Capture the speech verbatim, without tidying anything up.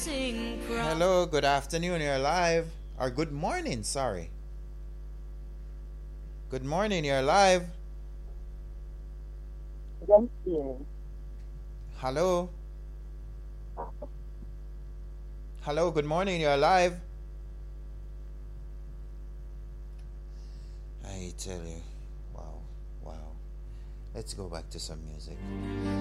Hello, good afternoon, you're live. Or good morning, sorry. Good morning, you're live. Yes, dear. Hello. Hello, good morning, you're live. I tell you, wow, wow. Let's go back to some music.